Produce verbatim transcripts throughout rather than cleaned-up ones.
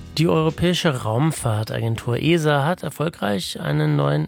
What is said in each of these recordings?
Die Europäische Raumfahrtagentur E S A hat erfolgreich einen neuen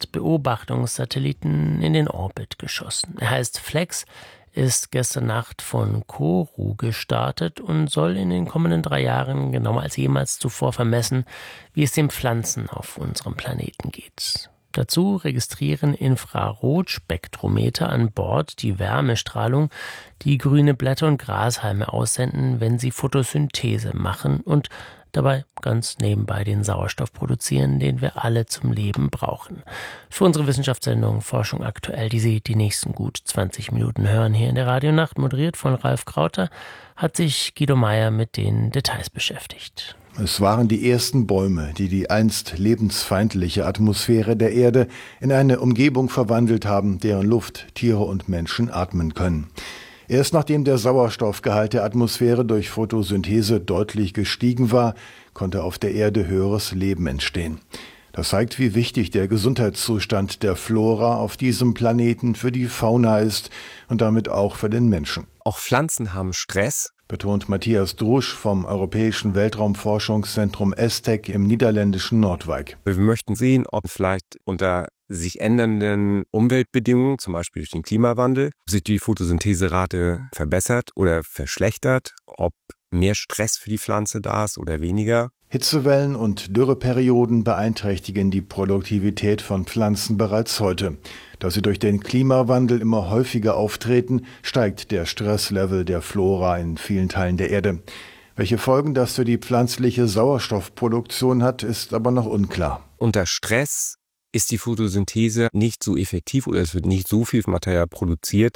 Erdbeobachtungssatelliten in den Orbit geschossen. Er heißt FLEX, ist gestern Nacht von Kourou gestartet und soll in den kommenden drei Jahren genauer als jemals zuvor vermessen, wie es den Pflanzen auf unserem Planeten geht. Dazu registrieren Infrarotspektrometer an Bord die Wärmestrahlung, die grüne Blätter und Grashalme aussenden, wenn sie Photosynthese machen und dabei ganz nebenbei den Sauerstoff produzieren, den wir alle zum Leben brauchen. Für unsere Wissenschaftssendung Forschung aktuell, die Sie die nächsten gut zwanzig Minuten hören, hier in der Radionacht, moderiert von Ralf Krauter, hat sich Guido Meyer mit den Details beschäftigt. Es waren die ersten Bäume, die die einst lebensfeindliche Atmosphäre der Erde in eine Umgebung verwandelt haben, deren Luft Tiere und Menschen atmen können. Erst nachdem der Sauerstoffgehalt der Atmosphäre durch Photosynthese deutlich gestiegen war, konnte auf der Erde höheres Leben entstehen. Das zeigt, wie wichtig der Gesundheitszustand der Flora auf diesem Planeten für die Fauna ist und damit auch für den Menschen. Auch Pflanzen haben Stress, betont Matthias Drusch vom Europäischen Weltraumforschungszentrum ESTEC im niederländischen Nordwijk. Wir möchten sehen, ob vielleicht unter sich ändernden Umweltbedingungen, zum Beispiel durch den Klimawandel, sich die Photosyntheserate verbessert oder verschlechtert, ob mehr Stress für die Pflanze da ist oder weniger. Hitzewellen und Dürreperioden beeinträchtigen die Produktivität von Pflanzen bereits heute. Da sie durch den Klimawandel immer häufiger auftreten, steigt der Stresslevel der Flora in vielen Teilen der Erde. Welche Folgen das für die pflanzliche Sauerstoffproduktion hat, ist aber noch unklar. Unter Stress ist die Photosynthese nicht so effektiv oder es wird nicht so viel Material produziert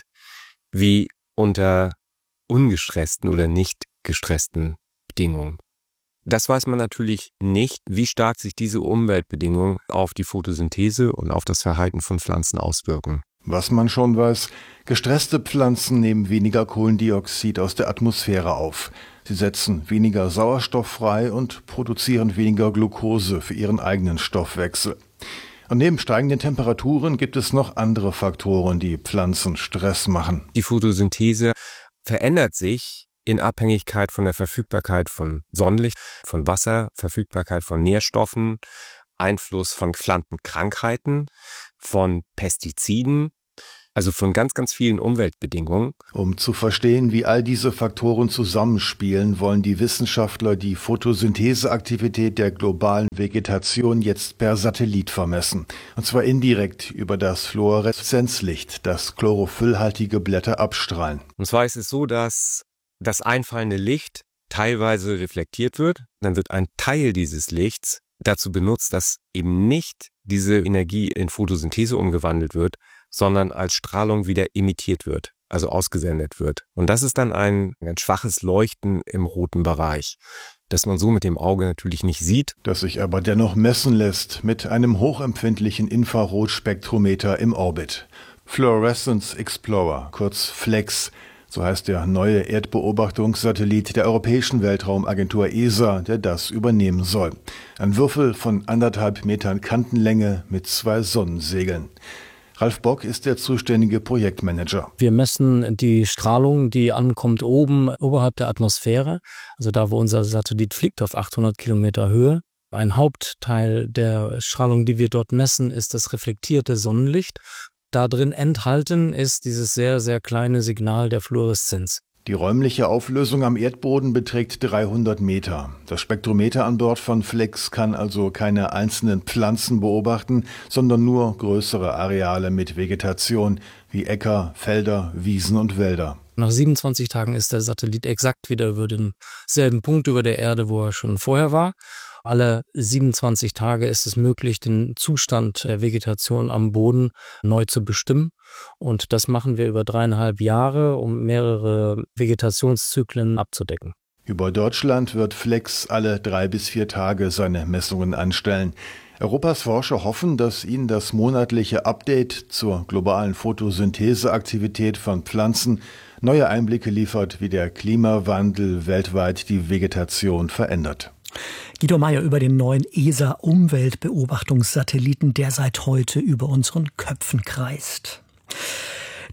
wie unter ungestressten oder nicht gestressten Bedingungen. Das weiß man natürlich nicht, wie stark sich diese Umweltbedingungen auf die Photosynthese und auf das Verhalten von Pflanzen auswirken. Was man schon weiß, gestresste Pflanzen nehmen weniger Kohlendioxid aus der Atmosphäre auf. Sie setzen weniger Sauerstoff frei und produzieren weniger Glucose für ihren eigenen Stoffwechsel. Und neben steigenden Temperaturen gibt es noch andere Faktoren, die Pflanzen Stress machen. Die Photosynthese verändert sich in Abhängigkeit von der Verfügbarkeit von Sonnenlicht, von Wasser, Verfügbarkeit von Nährstoffen, Einfluss von Pflanzenkrankheiten, von Pestiziden, also von ganz, ganz vielen Umweltbedingungen. Um zu verstehen, wie all diese Faktoren zusammenspielen, wollen die Wissenschaftler die Photosyntheseaktivität der globalen Vegetation jetzt per Satellit vermessen. Und zwar indirekt über das Fluoreszenzlicht, das chlorophyllhaltige Blätter abstrahlen. Und zwar ist es so, dass das einfallende Licht teilweise reflektiert wird. Dann wird ein Teil dieses Lichts dazu benutzt, dass eben nicht diese Energie in Photosynthese umgewandelt wird, sondern als Strahlung wieder emittiert wird, also ausgesendet wird. Und das ist dann ein ganz schwaches Leuchten im roten Bereich, das man so mit dem Auge natürlich nicht sieht. Das sich aber dennoch messen lässt mit einem hochempfindlichen Infrarotspektrometer im Orbit. Fluorescence Explorer, kurz FLEX, so heißt der neue Erdbeobachtungssatellit der Europäischen Weltraumagentur E S A, der das übernehmen soll. Ein Würfel von anderthalb Metern Kantenlänge mit zwei Sonnensegeln. Ralf Bock ist der zuständige Projektmanager. Wir messen die Strahlung, die ankommt oben oberhalb der Atmosphäre, also da, wo unser Satellit fliegt, auf achthundert Kilometer Höhe. Ein Hauptteil der Strahlung, die wir dort messen, ist das reflektierte Sonnenlicht. Da drin enthalten ist dieses sehr, sehr kleine Signal der Fluoreszenz. Die räumliche Auflösung am Erdboden beträgt dreihundert Meter. Das Spektrometer an Bord von FLEX kann also keine einzelnen Pflanzen beobachten, sondern nur größere Areale mit Vegetation wie Äcker, Felder, Wiesen und Wälder. Nach siebenundzwanzig Tagen ist der Satellit exakt wieder über denselben Punkt über der Erde, wo er schon vorher war. Alle siebenundzwanzig Tage ist es möglich, den Zustand der Vegetation am Boden neu zu bestimmen. Und das machen wir über dreieinhalb Jahre, um mehrere Vegetationszyklen abzudecken. Über Deutschland wird FLEX alle drei bis vier Tage seine Messungen anstellen. Europas Forscher hoffen, dass ihnen das monatliche Update zur globalen Photosyntheseaktivität von Pflanzen neue Einblicke liefert, wie der Klimawandel weltweit die Vegetation verändert. Guido Meyer über den neuen E S A-Umweltbeobachtungssatelliten, der seit heute über unseren Köpfen kreist.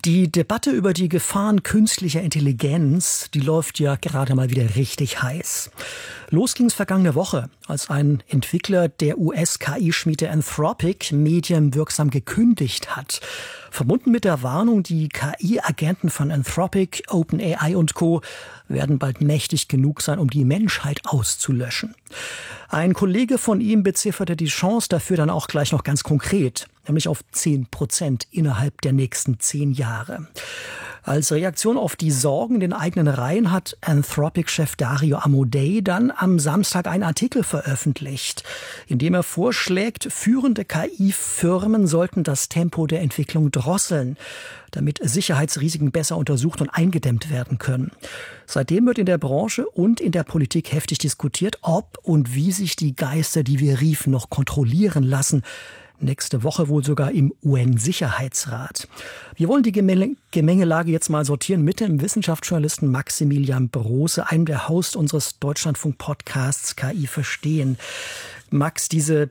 Die Debatte über die Gefahren künstlicher Intelligenz, die läuft ja gerade mal wieder richtig heiß. Los ging's vergangene Woche, als ein Entwickler der U S-K I-Schmiede Anthropic medienwirksam gekündigt hat. Verbunden mit der Warnung, die K I-Agenten von Anthropic, OpenAI und Co. werden bald mächtig genug sein, um die Menschheit auszulöschen. Ein Kollege von ihm bezifferte die Chance dafür dann auch gleich noch ganz konkret, nämlich auf zehn Prozent innerhalb der nächsten zehn Jahre. Als Reaktion auf die Sorgen in den eigenen Reihen hat Anthropic-Chef Dario Amodei dann am Samstag einen Artikel veröffentlicht, in dem er vorschlägt, führende K I-Firmen sollten das Tempo der Entwicklung drosseln, damit Sicherheitsrisiken besser untersucht und eingedämmt werden können. Seitdem wird in der Branche und in der Politik heftig diskutiert, ob und wie sich die Geister, die wir riefen, noch kontrollieren lassen. Nächste Woche wohl sogar im U N-Sicherheitsrat. Wir wollen die Gemenge- Gemengelage jetzt mal sortieren mit dem Wissenschaftsjournalisten Maximilian Brose, einem der Hosts unseres Deutschlandfunk-Podcasts K I verstehen. Max, diese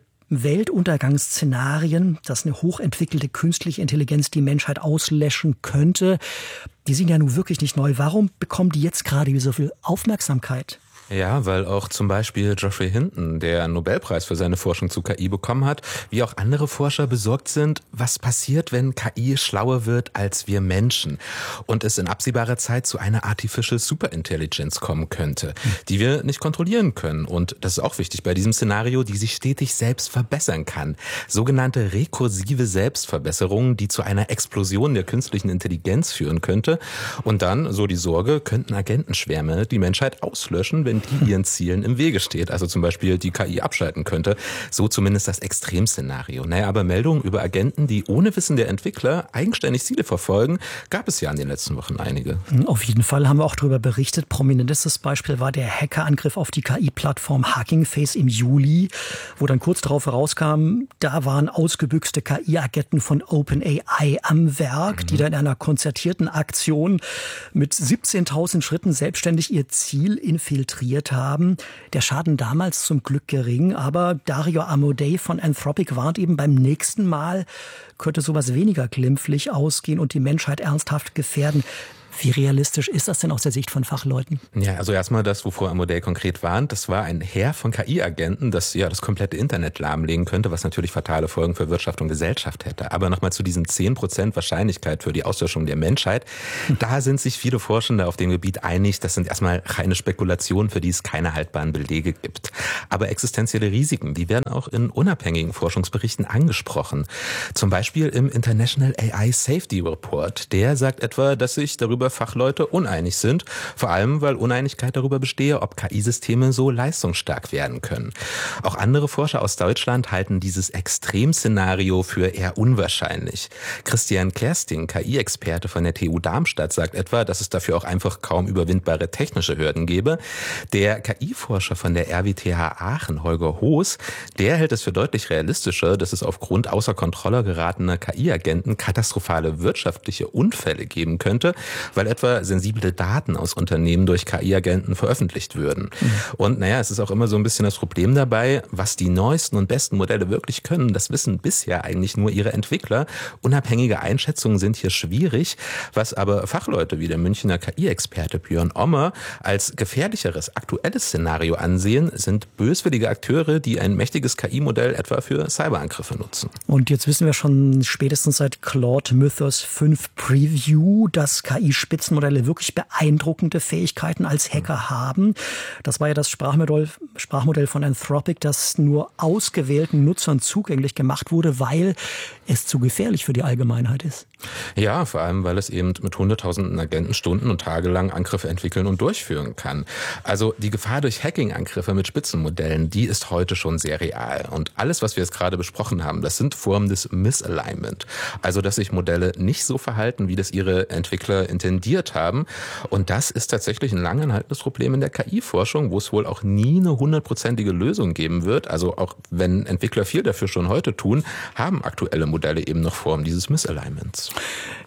Weltuntergangsszenarien, dass eine hochentwickelte künstliche Intelligenz die Menschheit auslöschen könnte, die sind ja nun wirklich nicht neu. Warum bekommen die jetzt gerade so viel Aufmerksamkeit? Ja, weil auch zum Beispiel Geoffrey Hinton, der einen Nobelpreis für seine Forschung zu K I bekommen hat, wie auch andere Forscher besorgt sind, was passiert, wenn K I schlauer wird als wir Menschen und es in absehbarer Zeit zu einer Artificial Superintelligence kommen könnte, die wir nicht kontrollieren können. Und das ist auch wichtig bei diesem Szenario, die sich stetig selbst verbessern kann. Sogenannte rekursive Selbstverbesserungen, die zu einer Explosion der künstlichen Intelligenz führen könnte. Und dann, so die Sorge, könnten Agentenschwärme die Menschheit auslöschen, wenn die ihren Zielen im Wege steht. Also zum Beispiel die K I abschalten könnte. So zumindest das Extremszenario. Naja, aber Meldungen über Agenten, die ohne Wissen der Entwickler eigenständig Ziele verfolgen, gab es ja in den letzten Wochen einige. Auf jeden Fall haben wir auch darüber berichtet. Prominentestes Beispiel war der Hackerangriff auf die K I-Plattform Hugging Face im Juli, wo dann kurz darauf herauskam, da waren ausgebüxte K I-Agenten von OpenAI am Werk, mhm. die dann in einer konzertierten Aktion mit siebzehntausend Schritten selbstständig ihr Ziel infiltriert haben. Der Schaden damals zum Glück gering, aber Dario Amodei von Anthropic warnt eben, beim nächsten Mal könnte sowas weniger glimpflich ausgehen und die Menschheit ernsthaft gefährden. Wie realistisch ist das denn aus der Sicht von Fachleuten? Ja, also erstmal das, wovor Amodei konkret warnt, das war ein Heer von K I-Agenten, das ja das komplette Internet lahmlegen könnte, was natürlich fatale Folgen für Wirtschaft und Gesellschaft hätte. Aber nochmal zu diesen zehn Prozent Wahrscheinlichkeit für die Auslöschung der Menschheit. Da sind sich viele Forschende auf dem Gebiet einig, das sind erstmal reine Spekulationen, für die es keine haltbaren Belege gibt. Aber existenzielle Risiken, die werden auch in unabhängigen Forschungsberichten angesprochen. Zum Beispiel im International A I Safety Report. Der sagt etwa, dass sich darüber Fachleute uneinig sind, vor allem weil Uneinigkeit darüber bestehe, ob K I-Systeme so leistungsstark werden können. Auch andere Forscher aus Deutschland halten dieses Extremszenario für eher unwahrscheinlich. Christian Kersting, K I-Experte von der T U Darmstadt, sagt etwa, dass es dafür auch einfach kaum überwindbare technische Hürden gäbe. Der K I-Forscher von der R W T H Aachen, Holger Hoos, der hält es für deutlich realistischer, dass es aufgrund außer Kontrolle geratener K I-Agenten katastrophale wirtschaftliche Unfälle geben könnte, weil etwa sensible Daten aus Unternehmen durch K I-Agenten veröffentlicht würden. Mhm. Und naja, es ist auch immer so ein bisschen das Problem dabei, was die neuesten und besten Modelle wirklich können, das wissen bisher eigentlich nur ihre Entwickler. Unabhängige Einschätzungen sind hier schwierig, was aber Fachleute wie der Münchner K I-Experte Björn Ommer als gefährlicheres aktuelles Szenario ansehen, sind böswillige Akteure, die ein mächtiges K I-Modell etwa für Cyberangriffe nutzen. Und jetzt wissen wir schon spätestens seit Claude Mythos fünf Preview, dass K I-Spitzenmodelle wirklich beeindruckende Fähigkeiten als Hacker haben. Das war ja das Sprachmodell, Sprachmodell von Anthropic, das nur ausgewählten Nutzern zugänglich gemacht wurde, weil es zu gefährlich für die Allgemeinheit ist. Ja, vor allem, weil es eben mit hunderttausenden Agenten Stunden und tagelang Angriffe entwickeln und durchführen kann. Also die Gefahr durch Hacking-Angriffe mit Spitzenmodellen, die ist heute schon sehr real. Und alles, was wir jetzt gerade besprochen haben, das sind Formen des Misalignment. Also, dass sich Modelle nicht so verhalten, wie das ihre Entwickler intendiert haben. Und das ist tatsächlich ein lang anhaltendes Problem in der K I-Forschung, wo es wohl auch nie eine hundertprozentige Lösung geben wird. Also auch wenn Entwickler viel dafür schon heute tun, haben aktuelle Modelle eben noch Formen dieses Misalignments.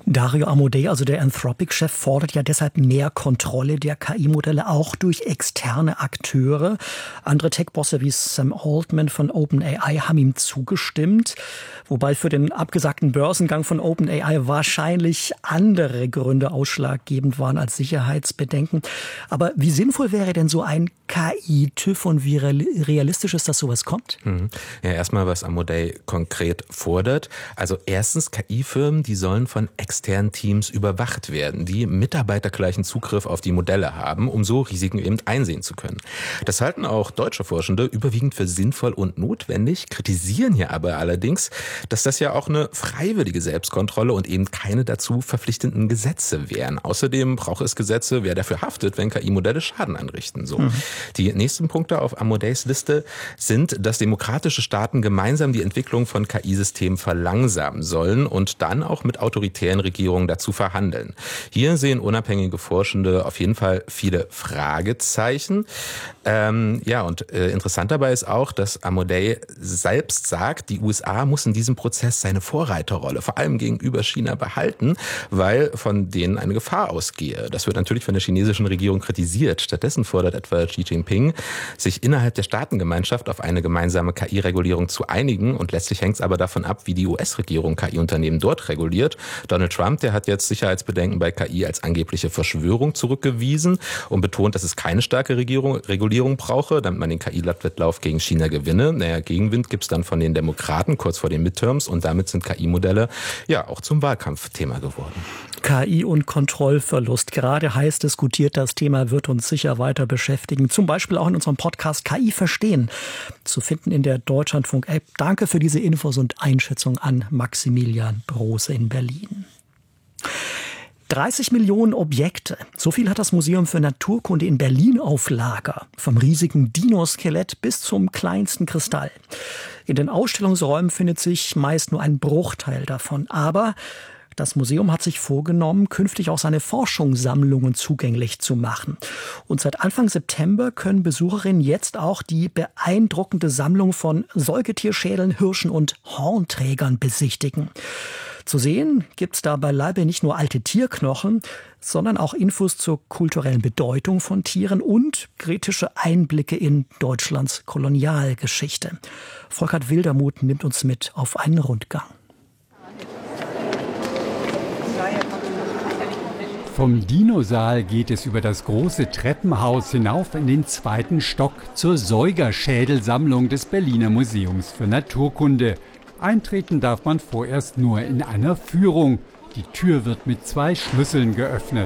Dario Amodei, also der Anthropic-Chef, fordert ja deshalb mehr Kontrolle der K I-Modelle, auch durch externe Akteure. Andere Tech-Bosse wie Sam Altman von OpenAI haben ihm zugestimmt, wobei für den abgesagten Börsengang von OpenAI wahrscheinlich andere Gründe ausschlaggebend waren als Sicherheitsbedenken. Aber wie sinnvoll wäre denn so ein K I-TÜV und wie realistisch ist, dass sowas kommt? Mhm. Ja, erstmal, was Amodei konkret fordert. Also erstens, K I-Firmen, die sollen von externen Teams überwacht werden, die mitarbeitergleichen Zugriff auf die Modelle haben, um so Risiken eben einsehen zu können. Das halten auch deutsche Forschende überwiegend für sinnvoll und notwendig, kritisieren hier aber allerdings, dass das ja auch eine freiwillige Selbstkontrolle und eben keine dazu verpflichtenden Gesetze wären. Außerdem braucht es Gesetze, wer dafür haftet, wenn K I-Modelle Schaden anrichten. So. Mhm. Die nächsten Punkte auf Amodeis Liste sind, dass demokratische Staaten gemeinsam die Entwicklung von K I-Systemen verlangsamen sollen und dann auch mit autoritären Regierungen dazu verhandeln. Hier sehen unabhängige Forschende auf jeden Fall viele Fragezeichen. Ähm, ja, und äh, interessant dabei ist auch, dass Amodei selbst sagt, die U S A muss in diesem Prozess seine Vorreiterrolle, vor allem gegenüber China, behalten, weil von denen eine Gefahr ausgehe. Das wird natürlich von der chinesischen Regierung kritisiert. Stattdessen fordert etwa Xi Jinping, sich innerhalb der Staatengemeinschaft auf eine gemeinsame K I-Regulierung zu einigen. Und letztlich hängt es aber davon ab, wie die U S-Regierung K I-Unternehmen dort reguliert. Donald Trump, der hat jetzt Sicherheitsbedenken bei K I als angebliche Verschwörung zurückgewiesen und betont, dass es keine starke Regierung, Regulierung brauche, damit man den K I-Wettlauf gegen China gewinne. Naja, Gegenwind gibt es dann von den Demokraten kurz vor den Midterms und damit sind K I-Modelle ja auch zum Wahlkampfthema geworden. K I und Kontrollverlust. Gerade heiß diskutiert, das Thema wird uns sicher weiter beschäftigen. Zum Beispiel auch in unserem Podcast K I verstehen. Zu finden in der Deutschlandfunk-App. Danke für diese Infos und Einschätzung an Maximilian Brose in Berlin. dreißig Millionen Objekte. So viel hat das Museum für Naturkunde in Berlin auf Lager. Vom riesigen Dinoskelett bis zum kleinsten Kristall. In den Ausstellungsräumen findet sich meist nur ein Bruchteil davon. Aber das Museum hat sich vorgenommen, künftig auch seine Forschungssammlungen zugänglich zu machen. Und seit Anfang September können Besucherinnen jetzt auch die beeindruckende Sammlung von Säugetierschädeln, Hirschen und Hornträgern besichtigen. Zu sehen gibt's da beileibe nicht nur alte Tierknochen, sondern auch Infos zur kulturellen Bedeutung von Tieren und kritische Einblicke in Deutschlands Kolonialgeschichte. Volkert Wildermuth nimmt uns mit auf einen Rundgang. Vom Dinosaal geht es über das große Treppenhaus hinauf in den zweiten Stock zur Säugerschädelsammlung des Berliner Museums für Naturkunde. Eintreten darf man vorerst nur in einer Führung. Die Tür wird mit zwei Schlüsseln geöffnet.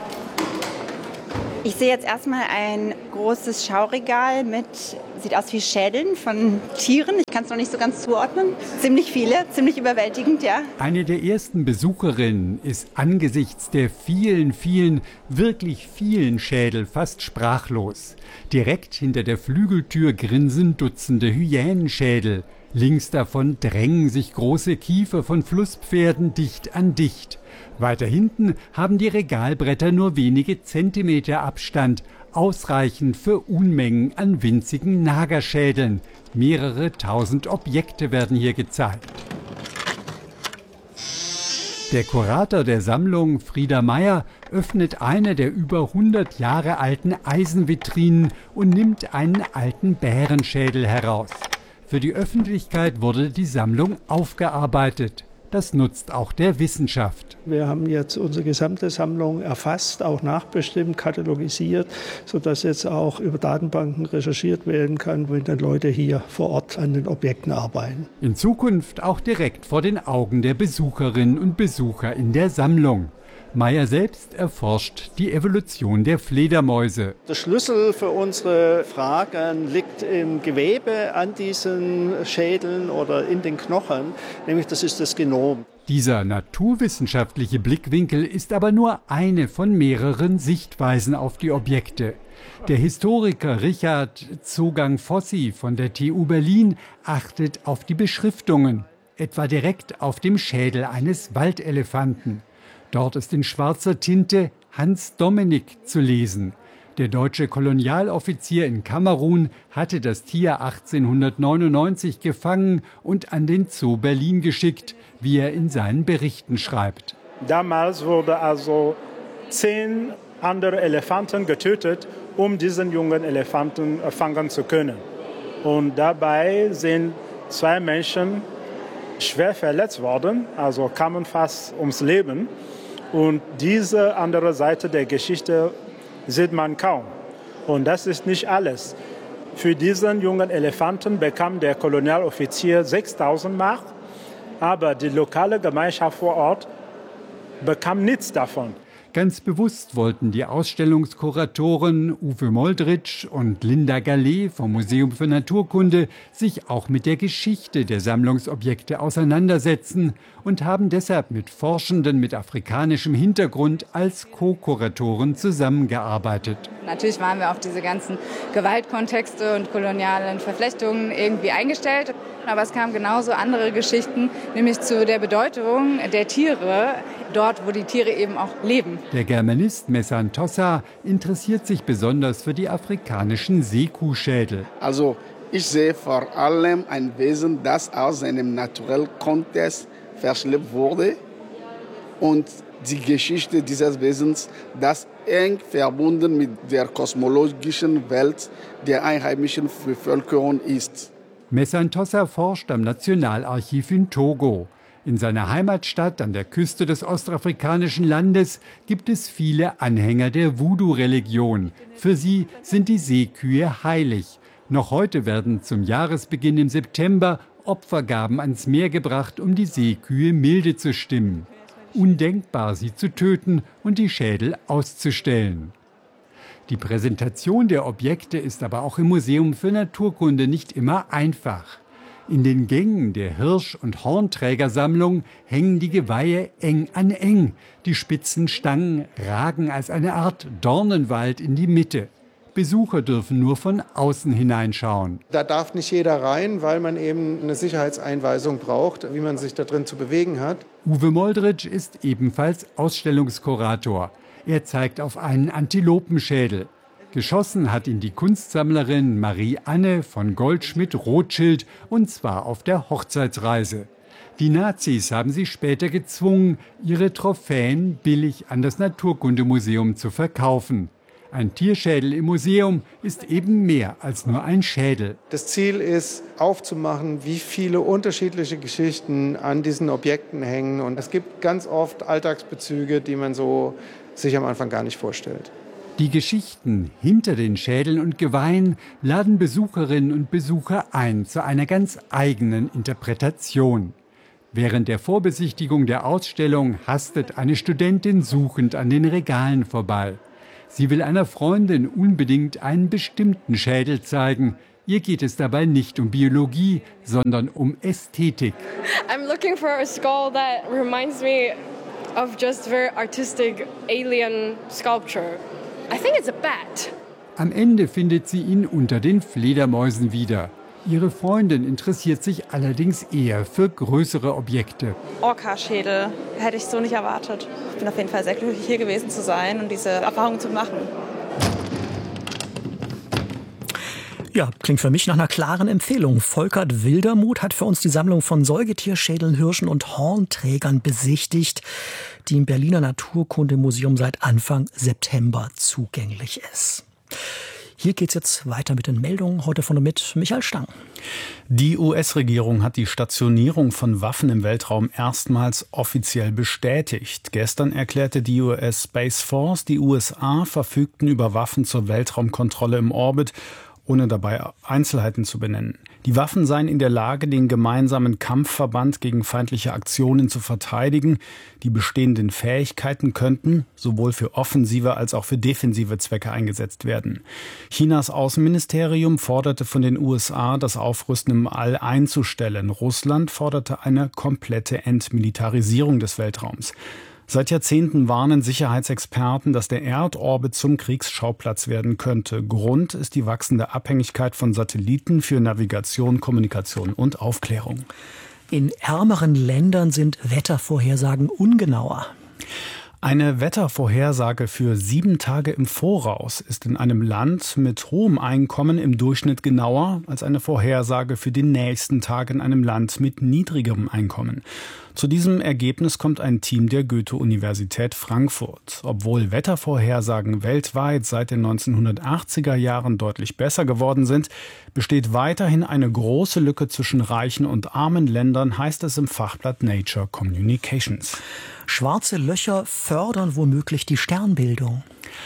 Ich sehe jetzt erstmal ein großes Schauregal mit, sieht aus wie Schädeln von Tieren. Ich kann es noch nicht so ganz zuordnen. Ziemlich viele, ziemlich überwältigend, ja. Eine der ersten Besucherinnen ist angesichts der vielen, vielen, wirklich vielen Schädel fast sprachlos. Direkt hinter der Flügeltür grinsen Dutzende Hyänenschädel. Links davon drängen sich große Kiefer von Flusspferden dicht an dicht. Weiter hinten haben die Regalbretter nur wenige Zentimeter Abstand, ausreichend für Unmengen an winzigen Nagerschädeln. Mehrere tausend Objekte werden hier gezeigt. Der Kurator der Sammlung, Frieda Meyer, öffnet eine der über hundert Jahre alten Eisenvitrinen und nimmt einen alten Bärenschädel heraus. Für die Öffentlichkeit wurde die Sammlung aufgearbeitet. Das nutzt auch der Wissenschaft. Wir haben jetzt unsere gesamte Sammlung erfasst, auch nachbestimmt, katalogisiert, sodass jetzt auch über Datenbanken recherchiert werden kann, wenn dann Leute hier vor Ort an den Objekten arbeiten. In Zukunft auch direkt vor den Augen der Besucherinnen und Besucher in der Sammlung. Meyer selbst erforscht die Evolution der Fledermäuse. Der Schlüssel für unsere Fragen liegt im Gewebe an diesen Schädeln oder in den Knochen, nämlich das ist das Genom. Dieser naturwissenschaftliche Blickwinkel ist aber nur eine von mehreren Sichtweisen auf die Objekte. Der Historiker Richard Zogang-Fossi von der T U Berlin achtet auf die Beschriftungen, etwa direkt auf dem Schädel eines Waldelefanten. Dort ist in schwarzer Tinte Hans Dominik zu lesen. Der deutsche Kolonialoffizier in Kamerun hatte das Tier achtzehnhundertneunundneunzig gefangen und an den Zoo Berlin geschickt, wie er in seinen Berichten schreibt. Damals wurden also zehn andere Elefanten getötet, um diesen jungen Elefanten fangen zu können. Und dabei sind zwei Menschen schwer verletzt worden, also kamen fast ums Leben. Und diese andere Seite der Geschichte sieht man kaum. Und das ist nicht alles. Für diesen jungen Elefanten bekam der Kolonialoffizier sechstausend Mark, aber die lokale Gemeinschaft vor Ort bekam nichts davon. Ganz bewusst wollten die Ausstellungskuratoren Uwe Moldritsch und Linda Gallet vom Museum für Naturkunde sich auch mit der Geschichte der Sammlungsobjekte auseinandersetzen und haben deshalb mit Forschenden mit afrikanischem Hintergrund als Co-Kuratoren zusammengearbeitet. Natürlich waren wir auf diese ganzen Gewaltkontexte und kolonialen Verflechtungen irgendwie eingestellt. Aber es kamen genauso andere Geschichten, nämlich zu der Bedeutung der Tiere, dort, wo die Tiere eben auch leben. Der Germanist Messan Tossa interessiert sich besonders für die afrikanischen Seekuhschädel. Also ich sehe vor allem ein Wesen, das aus seinem naturellen Kontext verschleppt wurde. Und die Geschichte dieses Wesens, das eng verbunden mit der kosmologischen Welt der einheimischen Bevölkerung ist. Messan Tossa forscht am Nationalarchiv in Togo. In seiner Heimatstadt an der Küste des ostafrikanischen Landes gibt es viele Anhänger der Voodoo-Religion. Für sie sind die Seekühe heilig. Noch heute werden zum Jahresbeginn im September Opfergaben ans Meer gebracht, um die Seekühe milde zu stimmen. Undenkbar, sie zu töten und die Schädel auszustellen. Die Präsentation der Objekte ist aber auch im Museum für Naturkunde nicht immer einfach. In den Gängen der Hirsch- und Hornträgersammlung hängen die Geweihe eng an eng. Die spitzen Stangen ragen als eine Art Dornenwald in die Mitte. Besucher dürfen nur von außen hineinschauen. Da darf nicht jeder rein, weil man eben eine Sicherheitseinweisung braucht, wie man sich da drin zu bewegen hat. Uwe Moldritsch ist ebenfalls Ausstellungskurator. Er zeigt auf einen Antilopenschädel. Geschossen hat ihn die Kunstsammlerin Marie-Anne von Goldschmidt-Rothschild, und zwar auf der Hochzeitsreise. Die Nazis haben sie später gezwungen, ihre Trophäen billig an das Naturkundemuseum zu verkaufen. Ein Tierschädel im Museum ist eben mehr als nur ein Schädel. Das Ziel ist, aufzumachen, wie viele unterschiedliche Geschichten an diesen Objekten hängen. Und es gibt ganz oft Alltagsbezüge, die man so sich am Anfang gar nicht vorstellt. Die Geschichten hinter den Schädeln und Geweihen laden Besucherinnen und Besucher ein zu einer ganz eigenen Interpretation. Während der Vorbesichtigung der Ausstellung hastet eine Studentin suchend an den Regalen vorbei. Sie will einer Freundin unbedingt einen bestimmten Schädel zeigen. Ihr geht es dabei nicht um Biologie, sondern um Ästhetik. I'm looking for a skull that reminds me of just very artistic alien sculpture. I think it's a bat. Am Ende findet sie ihn unter den Fledermäusen wieder. Ihre Freundin interessiert sich allerdings eher für größere Objekte. Orca-Schädel hätte ich so nicht erwartet. Ich bin auf jeden Fall sehr glücklich, hier gewesen zu sein und diese Erfahrung zu machen. Ja, klingt für mich nach einer klaren Empfehlung. Volkert Wildermuth hat für uns die Sammlung von Säugetierschädeln, Hirschen und Hornträgern besichtigt, die im Berliner Naturkundemuseum seit Anfang September zugänglich ist. Hier geht's jetzt weiter mit den Meldungen, heute von und mit Michael Stang. Die U S-Regierung hat die Stationierung von Waffen im Weltraum erstmals offiziell bestätigt. Gestern erklärte die U S Space Force, die U S A verfügten über Waffen zur Weltraumkontrolle im Orbit, ohne dabei Einzelheiten zu benennen. Die Waffen seien in der Lage, den gemeinsamen Kampfverband gegen feindliche Aktionen zu verteidigen. Die bestehenden Fähigkeiten könnten sowohl für offensive als auch für defensive Zwecke eingesetzt werden. Chinas Außenministerium forderte von den U S A, das Aufrüsten im All einzustellen. Russland forderte eine komplette Entmilitarisierung des Weltraums. Seit Jahrzehnten warnen Sicherheitsexperten, dass der Erdorbit zum Kriegsschauplatz werden könnte. Grund ist die wachsende Abhängigkeit von Satelliten für Navigation, Kommunikation und Aufklärung. In ärmeren Ländern sind Wettervorhersagen ungenauer. Eine Wettervorhersage für sieben Tage im Voraus ist in einem Land mit hohem Einkommen im Durchschnitt genauer als eine Vorhersage für den nächsten Tag in einem Land mit niedrigerem Einkommen. Zu diesem Ergebnis kommt ein Team der Goethe-Universität Frankfurt. Obwohl Wettervorhersagen weltweit seit den neunzehnhundertachtziger Jahren deutlich besser geworden sind, besteht weiterhin eine große Lücke zwischen reichen und armen Ländern, heißt es im Fachblatt Nature Communications. Schwarze Löcher fördern womöglich die Sternbildung.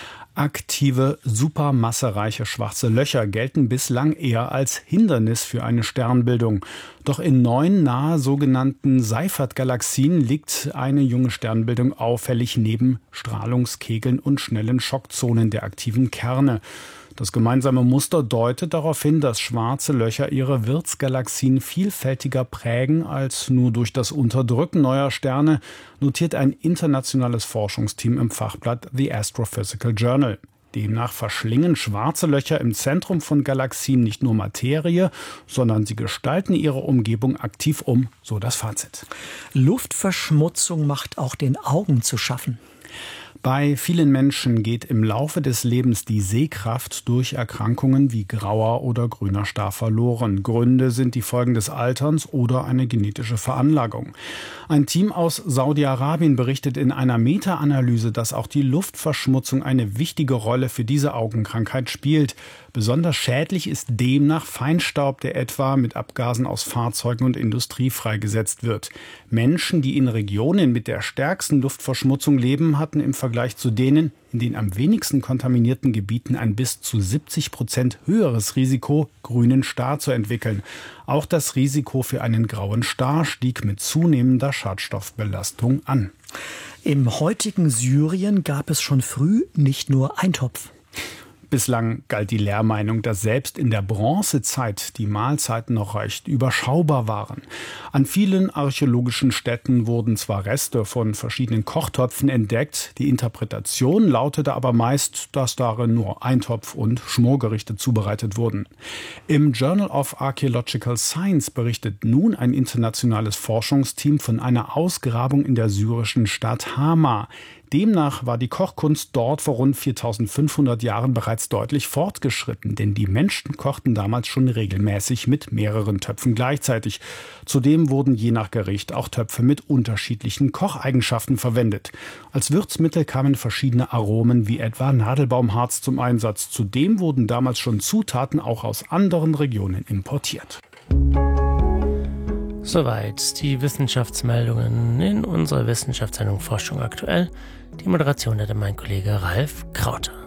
Aktive, supermassereiche schwarze Löcher gelten bislang eher als Hindernis für eine Sternbildung. Doch in neun nahe sogenannten Seyfert-Galaxien liegt eine junge Sternbildung auffällig neben Strahlungskegeln und schnellen Schockzonen der aktiven Kerne. Das gemeinsame Muster deutet darauf hin, dass schwarze Löcher ihre Wirtsgalaxien vielfältiger prägen als nur durch das Unterdrücken neuer Sterne, notiert ein internationales Forschungsteam im Fachblatt The Astrophysical Journal. Demnach verschlingen schwarze Löcher im Zentrum von Galaxien nicht nur Materie, sondern sie gestalten ihre Umgebung aktiv um, so das Fazit. Luftverschmutzung macht auch den Augen zu schaffen. Bei vielen Menschen geht im Laufe des Lebens die Sehkraft durch Erkrankungen wie grauer oder grüner Star verloren. Gründe sind die Folgen des Alterns oder eine genetische Veranlagung. Ein Team aus Saudi-Arabien berichtet in einer Meta-Analyse, dass auch die Luftverschmutzung eine wichtige Rolle für diese Augenkrankheit spielt. Besonders schädlich ist demnach Feinstaub, der etwa mit Abgasen aus Fahrzeugen und Industrie freigesetzt wird. Menschen, die in Regionen mit der stärksten Luftverschmutzung leben, hatten im Vergleich zu denen in den am wenigsten kontaminierten Gebieten ein bis zu siebzig Prozent höheres Risiko, grünen Star zu entwickeln. Auch das Risiko für einen grauen Star stieg mit zunehmender Schadstoffbelastung an. Im heutigen Syrien gab es schon früh nicht nur Eintopf. Bislang galt die Lehrmeinung, dass selbst in der Bronzezeit die Mahlzeiten noch recht überschaubar waren. An vielen archäologischen Stätten wurden zwar Reste von verschiedenen Kochtöpfen entdeckt, die Interpretation lautete aber meist, dass darin nur Eintopf und Schmorgerichte zubereitet wurden. Im Journal of Archaeological Science berichtet nun ein internationales Forschungsteam von einer Ausgrabung in der syrischen Stadt Hama. Demnach war die Kochkunst dort vor rund viertausendfünfhundert Jahren bereits deutlich fortgeschritten, denn die Menschen kochten damals schon regelmäßig mit mehreren Töpfen gleichzeitig. Zudem wurden je nach Gericht auch Töpfe mit unterschiedlichen Kocheigenschaften verwendet. Als Würzmittel kamen verschiedene Aromen wie etwa Nadelbaumharz zum Einsatz. Zudem wurden damals schon Zutaten auch aus anderen Regionen importiert. Soweit die Wissenschaftsmeldungen in unserer Wissenschaftssendung Forschung aktuell. Die Moderation hatte mein Kollege Ralf Krauter.